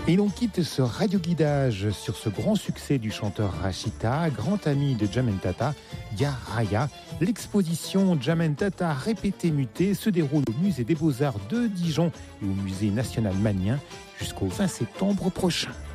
Et l'on quitte ce radioguidage sur ce grand succès du chanteur Rachita, grand ami de Djamene-Tata, Ya Raya. L'exposition Djamene-Tata répétée mutée se déroule au musée des Beaux-Arts de Dijon et au musée national Magnien jusqu'au 20 septembre prochain.